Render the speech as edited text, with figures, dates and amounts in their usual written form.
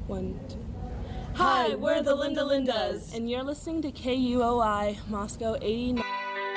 One, two. Hi, we're the Linda Lindas. And you're listening to KUOI Moscow 89.